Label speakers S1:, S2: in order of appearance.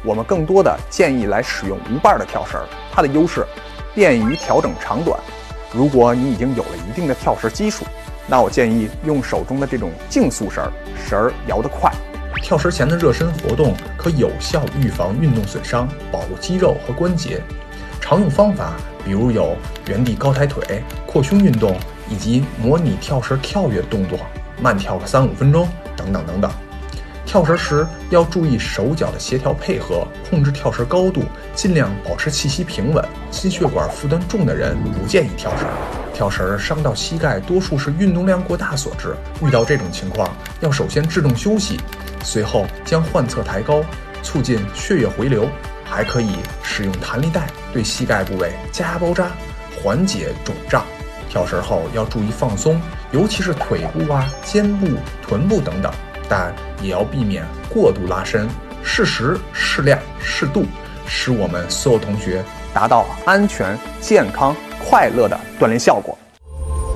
S1: 我们更多的建议来使用无把的跳绳，它的优势便于调整长短。如果你已经有了一定的跳绳基础，那我建议用手中的这种竞速绳，绳儿摇得快。
S2: 跳绳前的热身活动可有效预防运动损伤，保护肌肉和关节。常用方法比如有原地高抬腿、扩胸运动，以及模拟跳绳跳跃动作，慢跳个3-5分钟等等等等。跳绳时要注意手脚的协调配合，控制跳绳高度，尽量保持气息平稳。心血管负担重的人不建议跳绳。跳绳伤到膝盖多数是运动量过大所致，遇到这种情况要首先制动休息，随后将患侧抬高，促进血液回流。还可以使用弹力带对膝盖部位加压包扎，缓解肿胀。跳绳后要注意放松，尤其是腿部肩部、臀部等等，但也要避免过度拉伸，适时、适量、适度，使我们所有同学
S1: 达到安全、健康、快乐的锻炼效果。